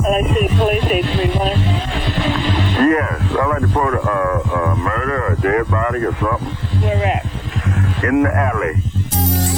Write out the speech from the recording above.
LA City Police 831. Yes, I'd like to report a murder or a dead body or something Where at? in the alley.